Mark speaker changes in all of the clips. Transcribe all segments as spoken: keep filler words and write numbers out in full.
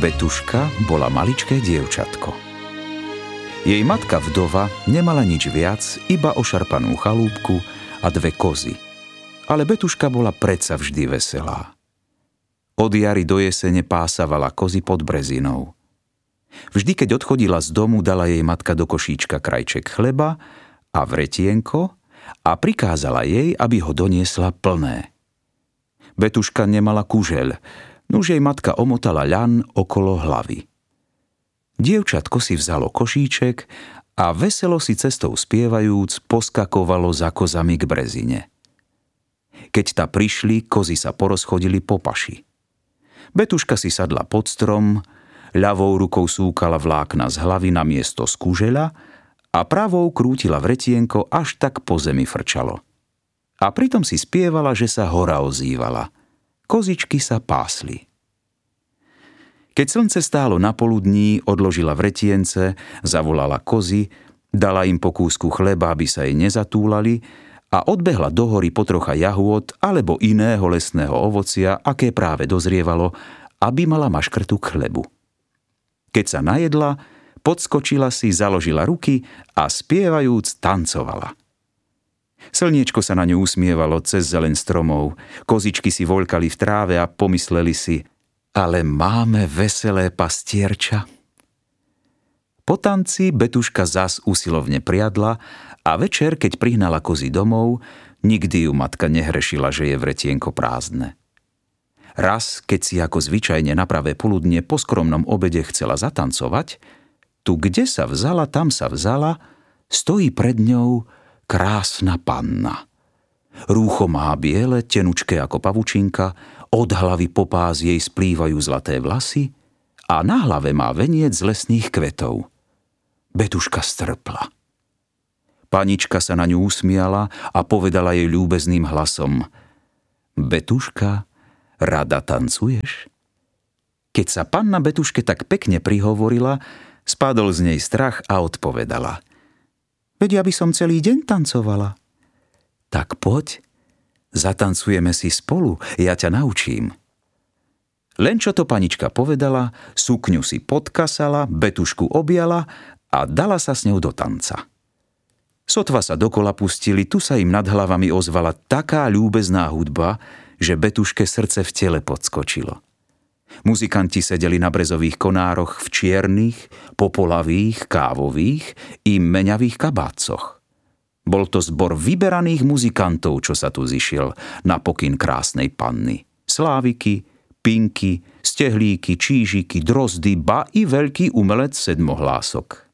Speaker 1: Betuška bola maličké dievčatko. Jej matka vdova nemala nič viac, iba ošarpanú chalúbku a dve kozy. Ale Betuška bola predsa vždy veselá. Od jary do jesene pásavala kozy pod brezinou. Vždy, keď odchodila z domu, dala jej matka do košíčka krajček chleba a vretienko a prikázala jej, aby ho doniesla plné. Betuška nemala kužeľ, nuž jej matka omotala ľan okolo hlavy. Dievčatko si vzalo košíček a veselo si cestou spievajúc poskakovalo za kozami k brezine. Keď ta prišli, kozy sa porozchodili po paši. Betuška si sadla pod strom, ľavou rukou súkala vlákna z hlavy na miesto z kužeľa a pravou krútila vretienko, až tak po zemi frčalo. A pritom si spievala, že sa hora ozývala. Kozičky sa pásli. Keď slnce stálo na poludní, odložila vretience, zavolala kozy, dala im po kúsku chleba, aby sa jej nezatúlali, a odbehla do hory po trocha jahôd alebo iného lesného ovocia, aké práve dozrievalo, aby mala maškrtu k chlebu. Keď sa najedla, podskočila si, založila ruky a spievajúc tancovala. Slniečko sa na ňu usmievalo cez zeleň stromov, kozičky si voľkali v tráve a pomysleli si: ale máme veselé pastierča. Po tanci Betuška zas usilovne priadla a večer, keď prihnala kozy domov, nikdy ju matka nehrešila, že je vretienko prázdne. Raz, keď si ako zvyčajne na pravé poludnie po skromnom obede chcela zatancovať, tu kde sa vzala, tam sa vzala, stojí pred ňou krásna panna. Rúcho má biele, tenučké ako pavučinka, od hlavy po pás jej splývajú zlaté vlasy a na hlave má veniec z lesných kvetov. Betuška strpla. Panička sa na ňu usmiala a povedala jej ľúbezným hlasom: Betuška, rada tancuješ? Keď sa panna Betuške tak pekne prihovorila, spadol z nej strach a odpovedala: veď ja by som celý deň tancovala. Tak poď, zatancujeme si spolu, ja ťa naučím. Len čo to panička povedala, sukňu si podkasala, Betušku objala a dala sa s ňou do tanca. Sotva sa dokola pustili, tu sa im nad hlavami ozvala taká ľúbezná hudba, že Betuške srdce v tele podskočilo. Muzikanti sedeli na brezových konároch v čiernych, popolavých, kávových i meňavých kabátcoch. Bol to zbor vyberaných muzikantov, čo sa tu zišiel na pokyn krásnej panny. Sláviky, pinky, stehlíky, čížiky, drozdy, ba i veľký umelec sedmohlások.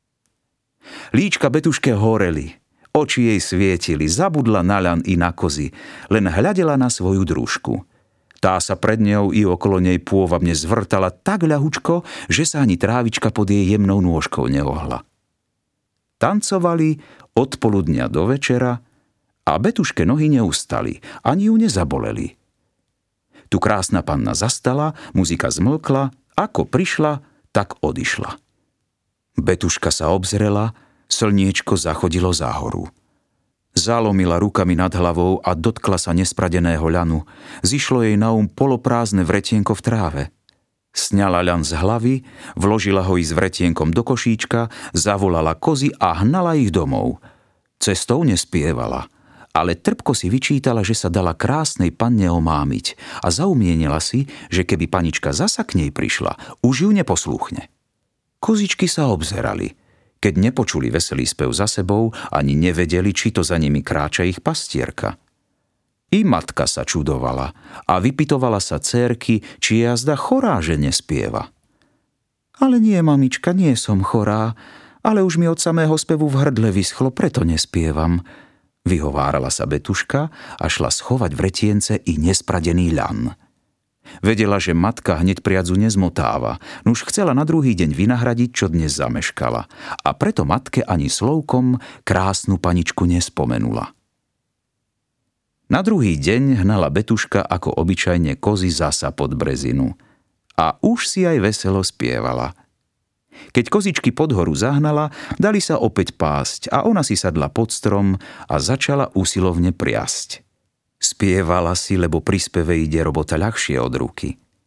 Speaker 1: Líčka Betuške horeli, oči jej svietili, zabudla na ľan i na kozy, len hľadela na svoju družku. Tá sa pred ňou i okolo nej pôvabne zvrtala tak ľahučko, že sa ani trávička pod jej jemnou nôžkou neohla. Tancovali od poludnia do večera a Betuške nohy neustali, ani ju nezaboleli. Tu krásna panna zastala, muzika zmlkla, ako prišla, tak odišla. Betuška sa obzrela, slniečko zachodilo za horu. Zalomila rukami nad hlavou a dotkla sa nespradeného ľanu. Zišlo jej na um poloprázdne vretienko v tráve. Sňala ľan z hlavy, vložila ho i s vretienkom do košíčka, zavolala kozy a hnala ich domov. Cestou nespievala, ale trpko si vyčítala, že sa dala krásnej panne omámiť a zaumienila si, že keby panička zasa k nej prišla, už ju neposlúchne. Kozičky sa obzerali, keď nepočuli veselý spev za sebou, ani nevedeli, či to za nimi kráča ich pastierka. I matka sa čudovala a vypytovala sa dcérky, či je jazda chorá, že nespieva. Ale nie, mamička, nie som chorá, ale už mi od samého spevu v hrdle vyschlo, preto nespievam. Vyhovárala sa Betuška a šla schovať vretience i nespradený ľan. Vedela, že matka hneď priadzu nezmotáva, nuž chcela na druhý deň vynahradiť, čo dnes zameškala, a preto matke ani slovkom krásnu paničku nespomenula. Na druhý deň hnala Betuška ako obyčajne kozy zasa pod brezinu a už si aj veselo spievala. Keď kozičky pod horu zahnala, dali sa opäť pásť a ona si sadla pod strom a začala usilovne priasť. Spievala si, lebo pri speve ide robota ľahšie od ruky.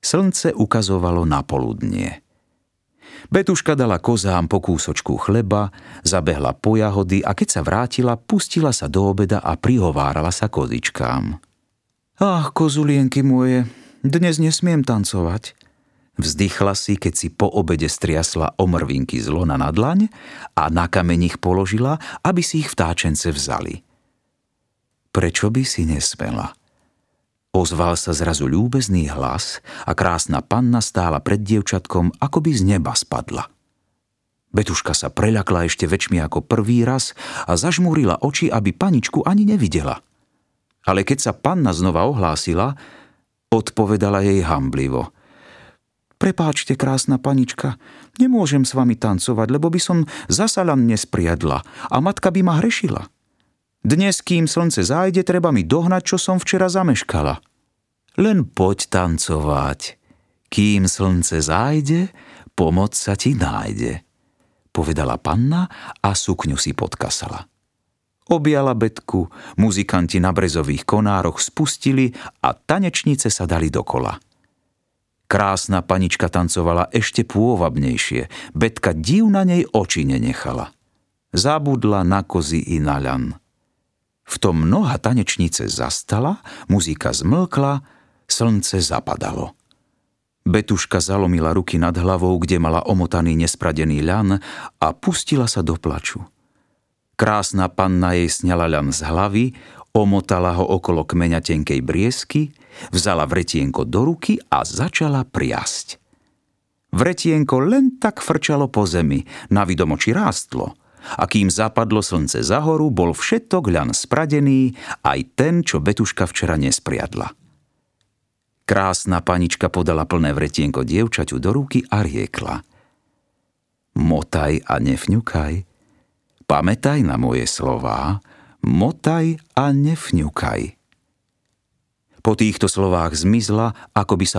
Speaker 1: Slnce ukazovalo na poludnie. Betuška dala kozám po kúsočku chleba, zabehla po jahody a keď sa vrátila, pustila sa do obeda a prihovárala sa kozičkám. Ach, kozulienky moje, dnes nesmiem tancovať. Vzdychla si, keď si po obede striasla omrvinky z lona na dlaň a na kameň ich položila, aby si ich vtáčence vzali. Prečo by si nesmela? Ozval sa zrazu ľúbezný hlas a krásna panna stála pred dievčatkom, ako by z neba spadla. Betuška sa preľakla ešte väčšmi ako prvý raz a zažmúrila oči, aby paničku ani nevidela. Ale keď sa panna znova ohlásila, odpovedala jej hanblivo. Prepáčte, krásna panička, nemôžem s vami tancovať, lebo by som zasa len nespriadla a matka by ma hrešila. Dnes, kým slnce zájde, treba mi dohnať, čo som včera zameškala. Len poď tancovať. Kým slnce zájde, pomoc sa ti nájde, povedala panna a sukňu si podkasala. Objala Betku, muzikanti na brezových konároch spustili a tanečnice sa dali dokola. Krásna panička tancovala ešte pôvabnejšie, Betka div na nej oči nenechala. Zabudla na kozy i na ľan. V tom noha tanečnice zastala, muzika zmlkla, slnce zapadalo. Betuška zalomila ruky nad hlavou, kde mala omotaný nespradený ľan a pustila sa do plaču. Krásna panna jej sňala ľan z hlavy, omotala ho okolo kmeňa tenkej briesky, vzala vretienko do ruky a začala priasť. Vretienko len tak frčalo po zemi, na vidomoči rástlo. A kým zapadlo slnce za horu, bol všetok ľan spradený, aj ten, čo Betuška včera nespriadla. Krásna panička podala plné vretienko dievčaťu do ruky a riekla. Motaj a nefňukaj, pamätaj na moje slová, motaj a nefňukaj. Po týchto slovách zmizla, ako by sa